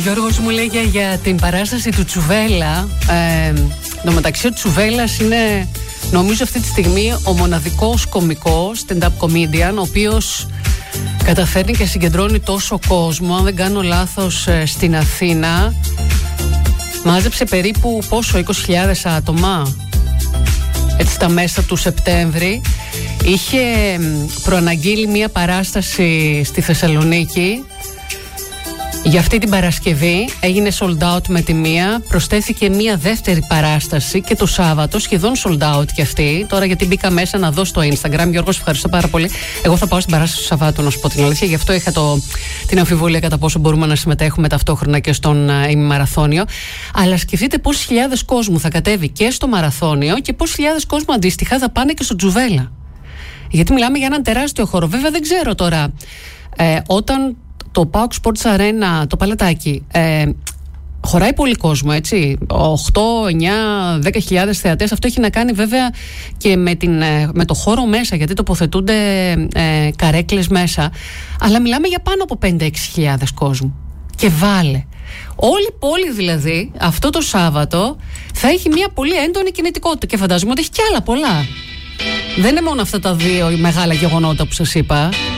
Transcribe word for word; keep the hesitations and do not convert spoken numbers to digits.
Γιώργος μου λέγε για την παράσταση του Τσουβέλα. Ε, το μεταξύ ο Τσουβέλας είναι, νομίζω αυτή τη στιγμή, ο μοναδικός κωμικός stand-up comedian, ο οποίος καταφέρνει και συγκεντρώνει τόσο κόσμο. Αν δεν κάνω λάθος, στην Αθήνα μάζεψε περίπου πόσο, είκοσι χιλιάδες άτομα, έτσι στα μέσα του Σεπτέμβρη. Είχε προαναγγείλει μια παράσταση στη Θεσσαλονίκη για αυτή την Παρασκευή. Έγινε sold out με τη μία. Προσθέθηκε μία δεύτερη παράσταση και το Σάββατο, σχεδόν sold out και αυτή. Τώρα, γιατί μπήκα μέσα να δω στο Instagram. Γιώργος, ευχαριστώ πάρα πολύ. Εγώ θα πάω στην παράσταση του Σαββάτου, να σου πω την αλήθεια. Γι' αυτό είχα το, την αμφιβολία κατά πόσο μπορούμε να συμμετέχουμε ταυτόχρονα και στον uh, ημιμαραθώνιο. Αλλά σκεφτείτε πόσες χιλιάδες κόσμου θα κατέβει και στο μαραθώνιο και πόσες χιλιάδες κόσμου αντίστοιχα θα πάνε και στο Τζουβέλα. Γιατί μιλάμε για έναν τεράστιο χώρο. Βέβαια, δεν ξέρω τώρα. Ε, όταν το ΠΑΟΚ Sports Arena, το παλατάκι, ε, χωράει πολύ κόσμο, έτσι. οκτώ, εννιά, δέκα χιλιάδες θεατές. Αυτό έχει να κάνει βέβαια και με, την, με το χώρο μέσα, γιατί τοποθετούνται ε, καρέκλες μέσα. Αλλά μιλάμε για πάνω από πέντε έξι χιλιάδες κόσμου. Και βάλε. Όλη η πόλη δηλαδή αυτό το Σάββατο θα έχει μια πολύ έντονη κινητικότητα. Και φαντάζομαι ότι έχει κι άλλα πολλά. Δεν είναι μόνο αυτά τα δύο μεγάλα γεγονότα που σας είπα.